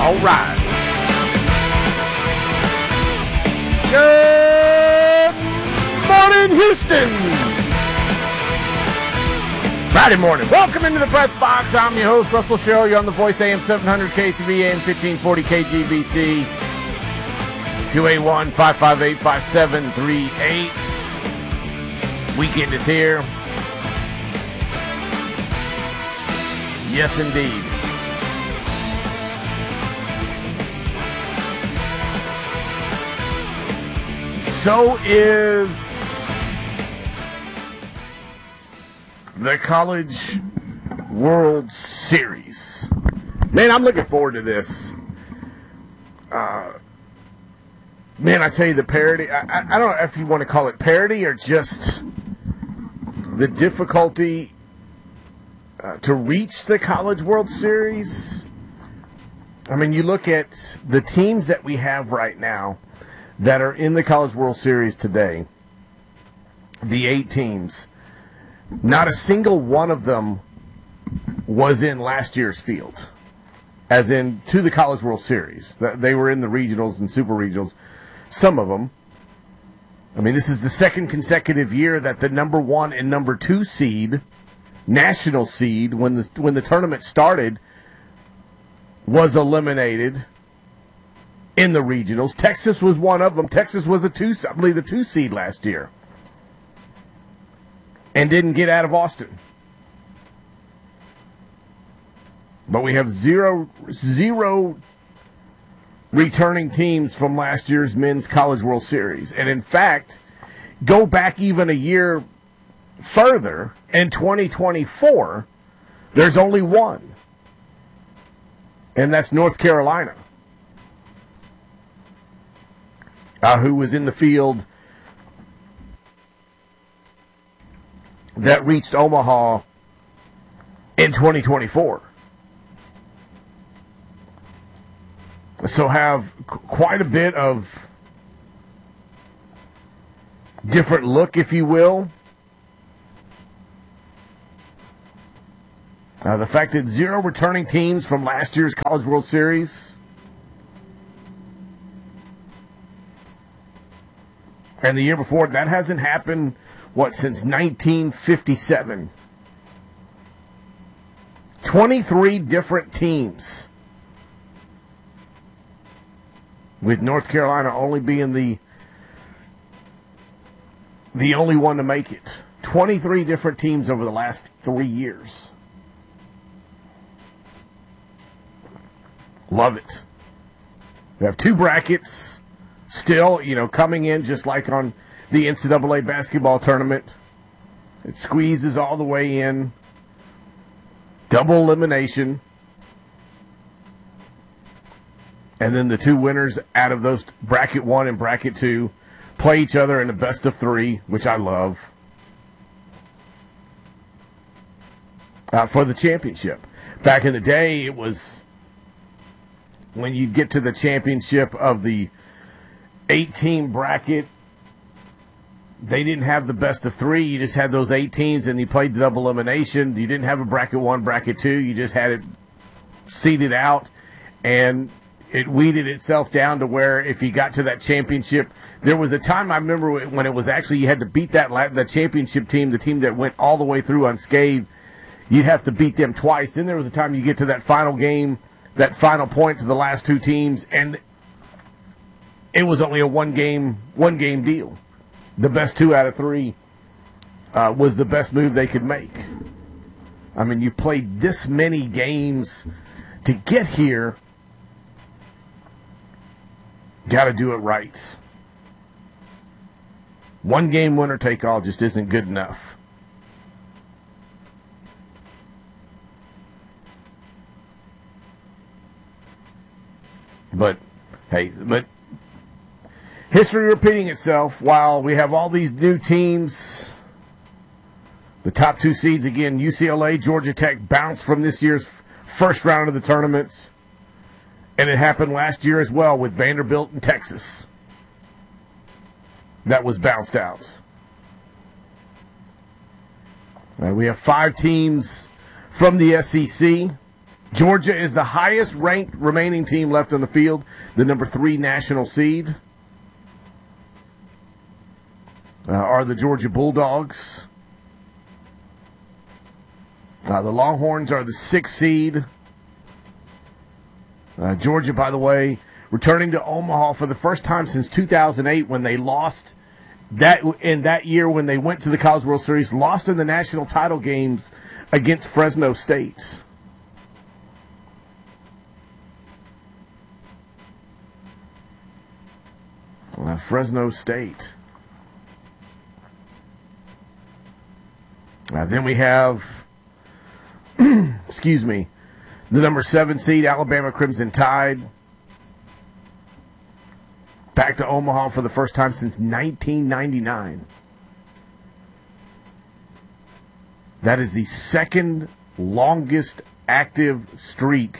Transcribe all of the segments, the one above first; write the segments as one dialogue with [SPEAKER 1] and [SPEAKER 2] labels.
[SPEAKER 1] All right. Good morning, Houston. Friday morning. Welcome into the press box. I'm your host, Russell Show. You're on the Voice AM 700 KCB, AM 1540 KGBC. 281-558-5738. Weekend is here. Yes, indeed. So is the College World Series. Man, I'm looking forward to this. Man, I tell you, the parody, I don't know if you want to call it parody or just the difficulty to reach the College World Series. I mean, you look at the teams that we have right now that are in the College World Series today, the 8 teams, not a single one of them was in last year's field, as in to the College World Series. They were in the regionals and super regionals, some of them. I mean, this is the second consecutive year that the number 1 and number 2 seed, national seed, when the tournament started, was eliminated in the regionals. Texas was one of them. Texas was I believe the 2 seed last year, and didn't get out of Austin. But we have zero returning teams from last year's Men's College World Series. And in fact, go back even a year further, in 2024, there's only one, and that's North Carolina, who was in the field that reached Omaha in 2024. So have quite a bit of different look, if you will. The fact that 0 returning teams from last year's College World Series, and the year before, that hasn't happened, since 1957. 23 different teams, with North Carolina only being the only one to make it. 23 different teams over the last 3 years. Love it. We have 2 brackets still, coming in just like on the NCAA basketball tournament. It squeezes all the way in. Double elimination. And then the 2 winners out of those bracket 1 and bracket 2 play each other in a best of 3, which I love, for the championship. Back in the day, it was when you get to the championship of the 8-team bracket, they didn't have the best of 3. You just had those 8 teams, and you played the double elimination. You didn't have a bracket 1, bracket 2. You just had it seeded out, and it weeded itself down to where if you got to that championship, there was a time I remember when it was actually you had to beat the championship team, the team that went all the way through unscathed. You'd have to beat them twice. Then there was a time you get to that final game, that final point to the last 2 teams, and it was only a one game deal. The best 2 out of 3 was the best move they could make. I mean, you played this many games to get here. Got to do it right. One game winner take all just isn't good enough. But, hey, history repeating itself. While we have all these new teams, the top 2 seeds, again, UCLA, Georgia Tech, bounced from this year's first round of the tournament. And it happened last year as well with Vanderbilt and Texas. That was bounced out. We have 5 teams from the SEC Georgia is the highest ranked remaining team left on the field, the number 3 national seed. Are the Georgia Bulldogs. The Longhorns are the 6th seed. Georgia, by the way, returning to Omaha for the first time since 2008 when they lost in that year when they went to the College World Series, lost in the national title games against Fresno State. Fresno State. Then we have, excuse me, the number 7 seed, Alabama Crimson Tide. Back to Omaha for the first time since 1999. That is the second longest active streak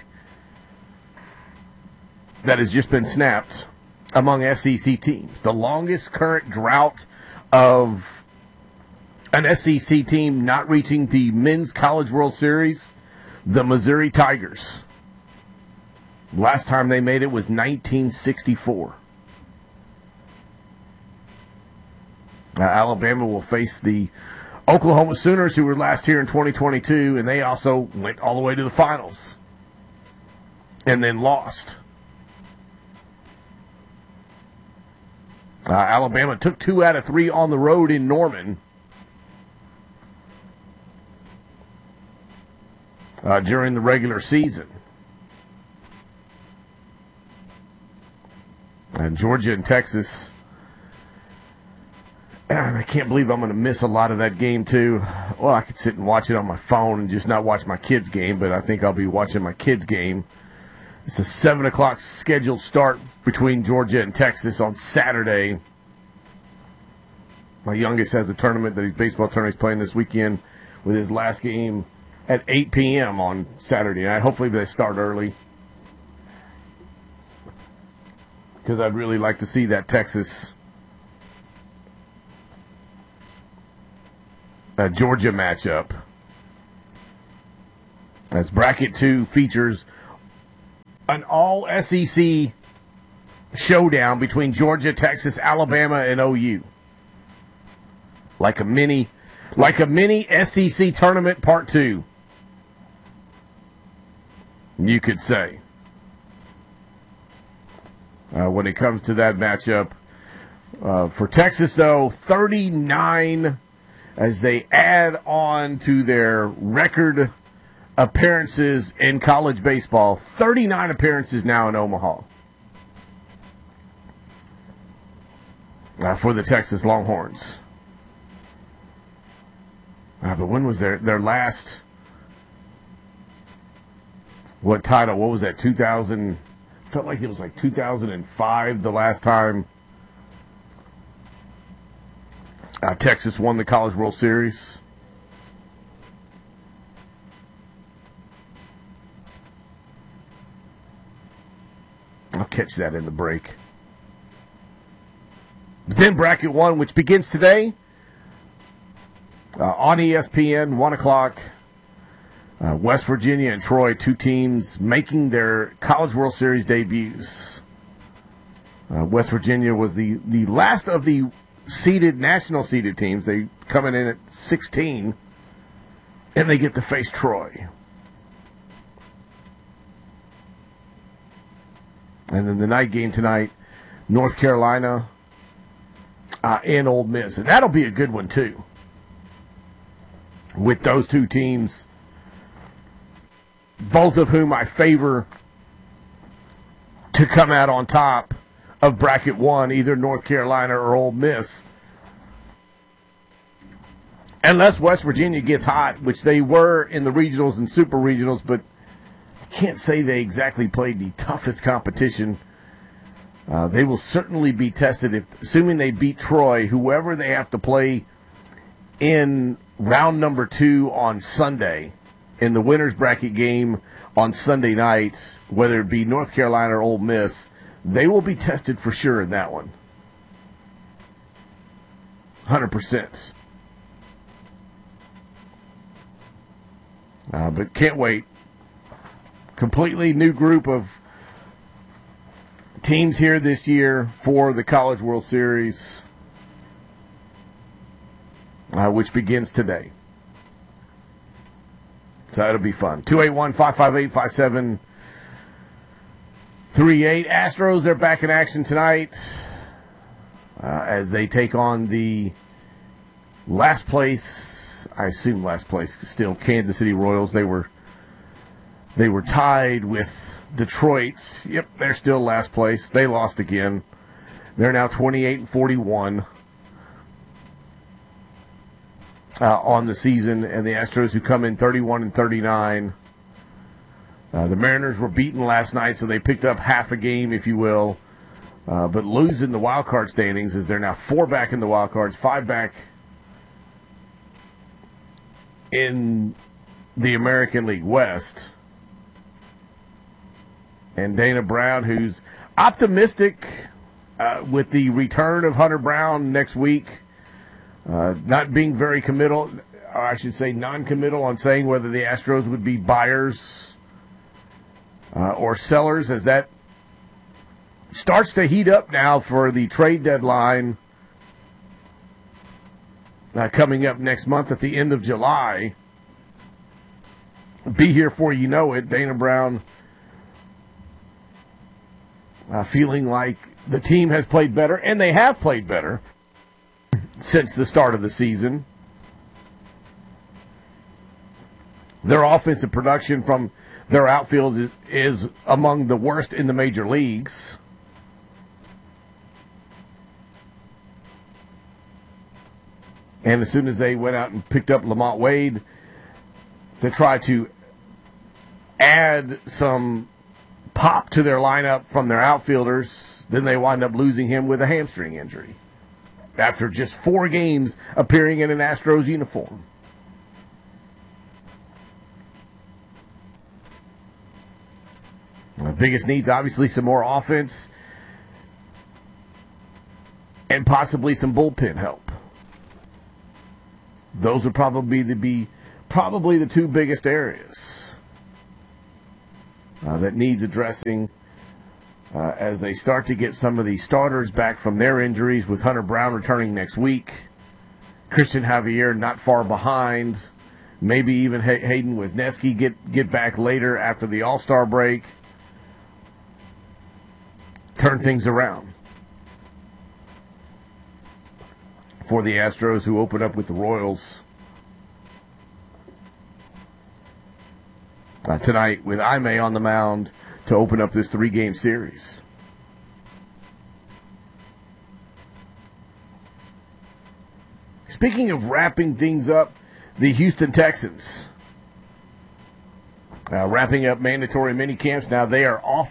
[SPEAKER 1] that has just been snapped among SEC teams. The longest current drought of an SEC team not reaching the Men's College World Series, the Missouri Tigers. Last time they made it was 1964. Alabama will face the Oklahoma Sooners, who were last here in 2022, and they also went all the way to the finals and then lost. Alabama took 2 out of 3 on the road in Norman during the regular season. And Georgia and Texas, and I can't believe I'm going to miss a lot of that game, too. Well, I could sit and watch it on my phone and just not watch my kids' game, but I think I'll be watching my kids' game. It's a 7 o'clock scheduled start between Georgia and Texas on Saturday. My youngest has a tournament that his baseball tournament he's playing this weekend with his last game at 8 p.m. on Saturday night. Hopefully they start early, because I'd really like to see that Texas Georgia matchup. As bracket 2 features an all SEC showdown between Georgia, Texas, Alabama, and OU. Like a mini SEC tournament part 2, you could say. When it comes to that matchup. For Texas, though, 39 as they add on to their record appearances in college baseball. 39 appearances now in Omaha for the Texas Longhorns. But when was their last, what title? What was that, 2000? Felt like it was like 2005 the last time Texas won the College World Series. I'll catch that in the break. But then bracket 1, which begins today on ESPN, 1 o'clock. West Virginia and Troy, 2 teams making their College World Series debuts. West Virginia was the last of the national seeded teams. They coming in at 16, and they get to face Troy. And then the night game tonight, North Carolina and Ole Miss. And that'll be a good one, too. With those 2 teams, both of whom I favor to come out on top of bracket 1, either North Carolina or Ole Miss. Unless West Virginia gets hot, which they were in the regionals and super regionals, but I can't say they exactly played the toughest competition. They will certainly be tested, assuming they beat Troy, whoever they have to play in round number 2 on Sunday, in the winner's bracket game on Sunday night, whether it be North Carolina or Ole Miss. They will be tested for sure in that one. 100%. But can't wait. completely new group of teams here this year for the College World Series, which begins today. So that'll be fun. 281-558-5738. Astros, they're back in action tonight as they take on the last place, I assume last place, still Kansas City Royals. They were tied with Detroit. Yep, they're still last place. They lost again. They're now 28-41 on the season, and the Astros, who come in 31-39. The Mariners were beaten last night, so they picked up half a game, if you will, but losing the wild card standings as they're now 4 back in the wild cards, 5 back in the American League West. And Dana Brown, who's optimistic with the return of Hunter Brown next week, not being very committal, or I should say non-committal, on saying whether the Astros would be buyers or sellers, as that starts to heat up now for the trade deadline coming up next month at the end of July. Be here for you know it. Dana Brown feeling like the team has played better, and they have played better since the start of the season. Their offensive production from their outfield is among the worst in the major leagues. And as soon as they went out and picked up Lamont Wade to try to add some pop to their lineup from their outfielders, then they wind up losing him with a hamstring injury after just 4 games appearing in an Astros uniform. The biggest needs, obviously, some more offense and possibly some bullpen help. Those would probably be the 2 biggest areas that needs addressing as they start to get some of the starters back from their injuries, with Hunter Brown returning next week. Christian Javier not far behind. Maybe even Hayden Wesneski get back later after the All-Star break. Turn things around for the Astros, who open up with the Royals tonight, with Jaime on the mound to open up this 3-game series. Speaking of wrapping things up, the Houston Texans wrapping up mandatory mini camps. Now they are off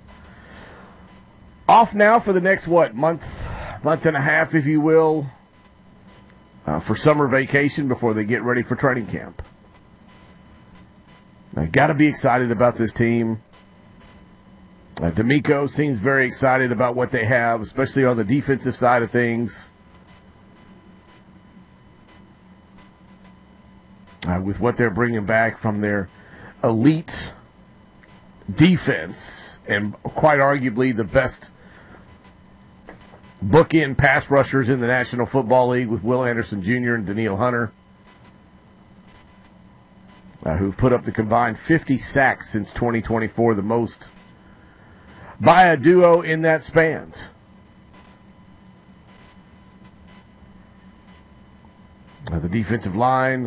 [SPEAKER 1] now for the next, month and a half, if you will, for summer vacation before they get ready for training camp. Now, got to be excited about this team. D'Amico seems very excited about what they have, especially on the defensive side of things. With what they're bringing back from their elite defense, and quite arguably the best bookend pass rushers in the National Football League, with Will Anderson Jr. and Danielle Hunter, who've put up the combined 50 sacks since 2024, the most by a duo in that span. The defensive line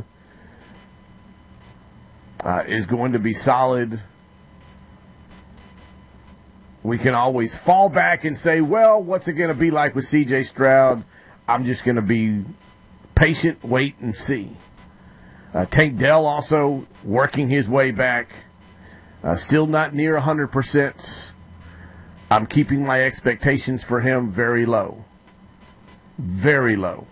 [SPEAKER 1] is going to be solid. We can always fall back and say, well, what's it going to be like with C.J. Stroud? I'm just going to be patient, wait, and see. Tank Dell also working his way back. Still not near 100%. I'm keeping my expectations for him very low. Very low.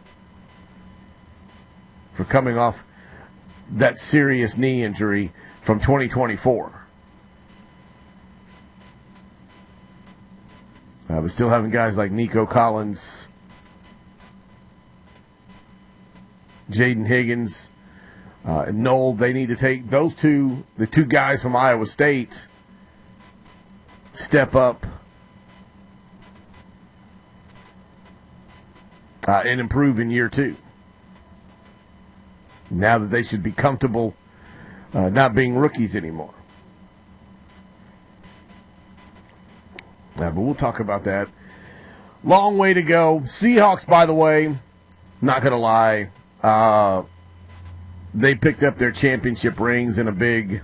[SPEAKER 1] For coming off that serious knee injury from 2024. But still having guys like Nico Collins, Jaden Higgins, and Noel. They need to take those the two guys from Iowa State, step up and improve in year two. Now that they should be comfortable not being rookies anymore. But we'll talk about that. Long way to go. Seahawks, by the way, not going to lie, they picked up their championship rings in a big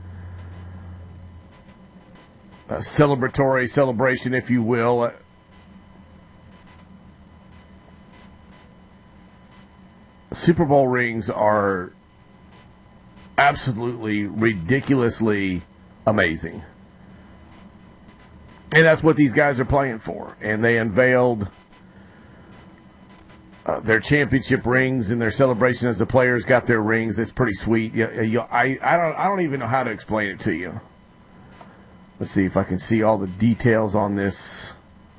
[SPEAKER 1] celebratory celebration, if you will. Super Bowl rings are absolutely ridiculously amazing. And that's what these guys are playing for. And they unveiled their championship rings in their celebration as the players got their rings. It's pretty sweet. I don't even know how to explain it to you. Let's see if I can see all the details on this.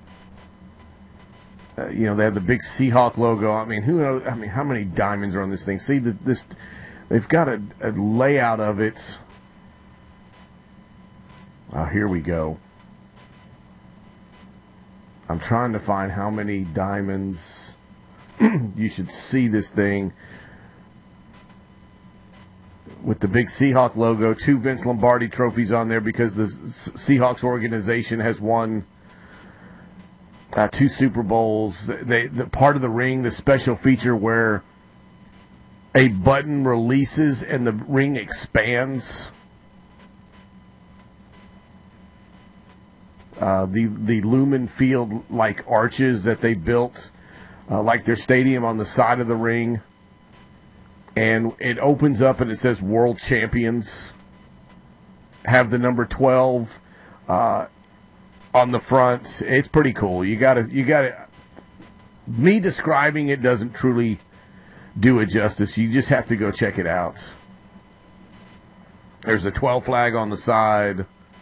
[SPEAKER 1] They have the big Seahawk logo. I mean, who knows? I mean, how many diamonds are on this thing? See, they've got a layout of it. Here we go. I'm trying to find how many diamonds. You should see this thing with the big Seahawk logo. 2 Vince Lombardi trophies on there because the Seahawks organization has won 2 Super Bowls. The part of the ring, the special feature where a button releases and the ring expands. The Lumen Field like arches that they built, like their stadium on the side of the ring, and it opens up and it says World Champions. Have the number 12 on the front. It's pretty cool. You gotta. Me describing it doesn't truly do it justice. You just have to go check it out. There's a 12 flag on the side.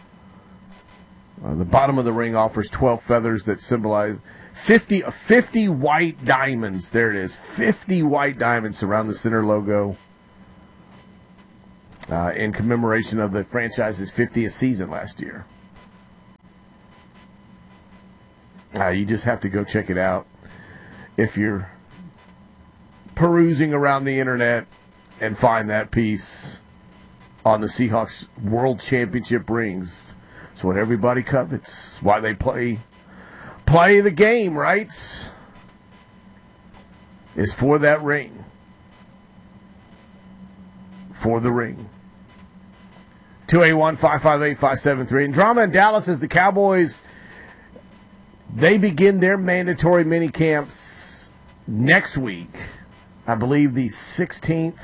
[SPEAKER 1] The bottom of the ring offers 12 feathers that symbolize 50 white diamonds. There it is. 50 white diamonds surround the center logo in commemoration of the franchise's 50th season last year. You just have to go check it out if you're perusing around the internet and find that piece on the Seahawks World Championship rings. It's what everybody covets. It's why they play the game, right? It's for that ring. For the ring. 281-558-573. And drama in Dallas as the Cowboys, they begin their mandatory mini camps next week. I believe the 16th,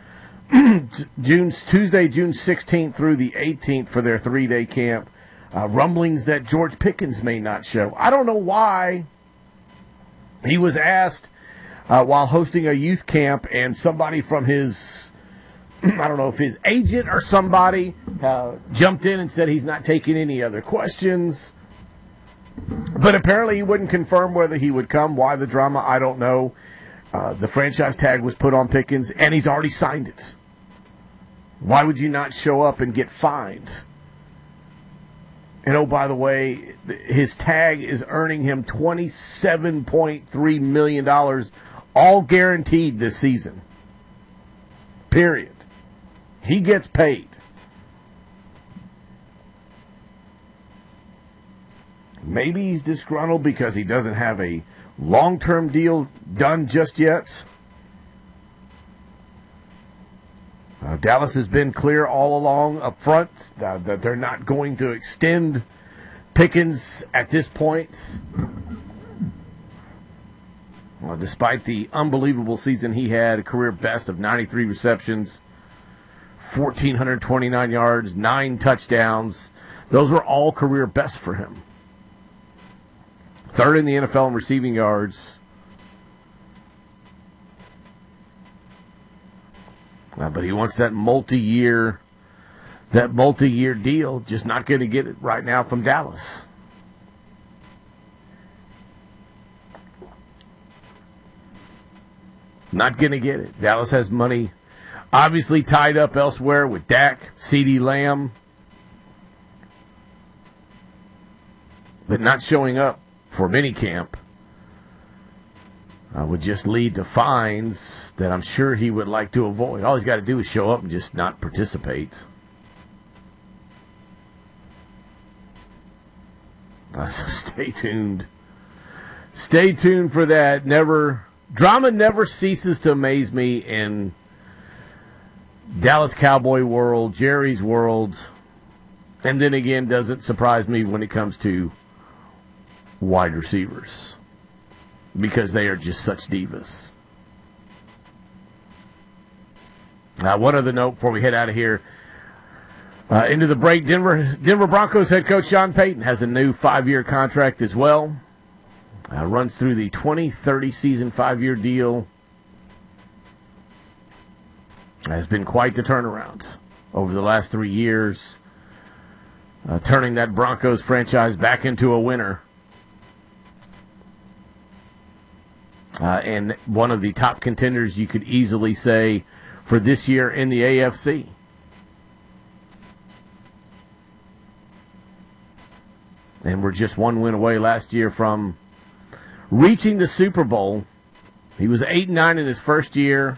[SPEAKER 1] Tuesday, June 16th through the 18th for their 3-day camp. Rumblings that George Pickens may not show. I don't know why. He was asked while hosting a youth camp, and somebody from his, I don't know if his agent or somebody, jumped in and said he's not taking any other questions. But apparently he wouldn't confirm whether he would come. Why the drama, I don't know. The franchise tag was put on Pickens, and he's already signed it. Why would you not show up and get fined? And, oh, by the way, his tag is earning him $27.3 million, all guaranteed this season. Period. He gets paid. Maybe he's disgruntled because he doesn't have a long-term deal done just yet. Dallas has been clear all along up front that they're not going to extend Pickens at this point. Well, despite the unbelievable season he had, a career best of 93 receptions, 1,429 yards, 9 touchdowns. Those were all career best for him. 3rd in the NFL in receiving yards. But he wants that multi-year deal. Just not going to get it right now from Dallas. Not going to get it. Dallas has money obviously tied up elsewhere with Dak, CeeDee Lamb. But not showing up for minicamp would just lead to fines that I'm sure he would like to avoid. All he's got to do is show up and just not participate. So stay tuned. Stay tuned for that. Drama never ceases to amaze me in Dallas Cowboy world, Jerry's world, and then again doesn't surprise me when it comes to wide receivers because they are just such divas. One other note before we head out of here. Into the break, Denver Broncos head coach Sean Payton has a new 5-year contract as well. Runs through the 2030 season, 5-year deal. Has been quite the turnaround over the last 3 years, turning that Broncos franchise back into a winner. And one of the top contenders, you could easily say, for this year in the AFC. And we're just one win away last year from reaching the Super Bowl. He was 8-9 in his first year.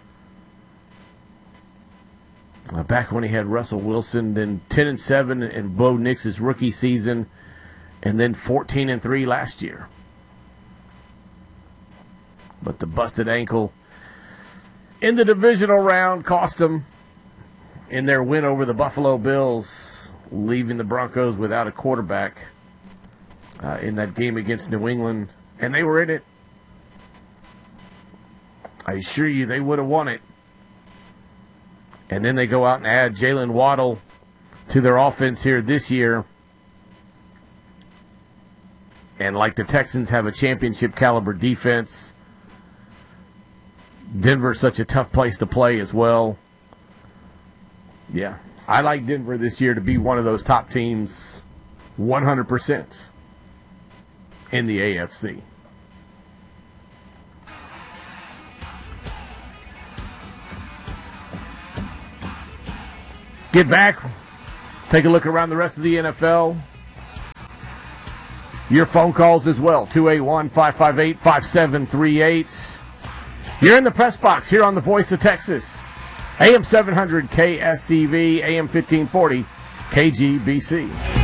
[SPEAKER 1] Back when he had Russell Wilson, then 10-7 in Bo Nix's rookie season, and then 14-3 last year. But the busted ankle in the divisional round cost them in their win over the Buffalo Bills, leaving the Broncos without a quarterback in that game against New England. And they were in it. I assure you they would have won it. And then they go out and add Jalen Waddle to their offense here this year. And like the Texans have a championship caliber defense, Denver's such a tough place to play as well. Yeah, I like Denver this year to be one of those top teams 100% in the AFC. Get back, take a look around the rest of the NFL. Your phone calls as well, 281-558-5738. You're in the press box here on the Voice of Texas, AM 700 KSCV, AM 1540 KGBC.